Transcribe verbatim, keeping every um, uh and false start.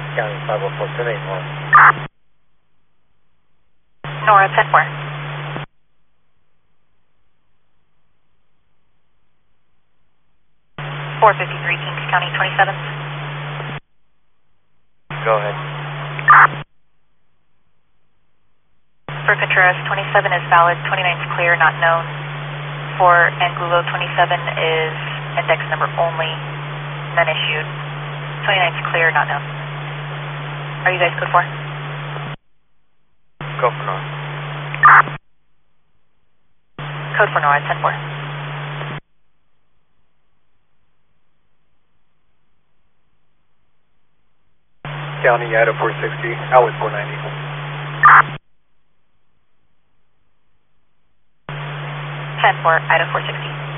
County five oh four seven eight one. Nora, ten four. four fifty-three, Kings County, twenty-seven. Go ahead. For Contreras, twenty-seven is valid, twenty-nine is clear, not known. For Angulo, twenty-seven is index number only, none issued. twenty-nine is clear, not known. Are you guys code four? Go for North. Code for Nora, ten four. County, Idaho four sixty, Alley four ninety. ten four, Idaho four sixty.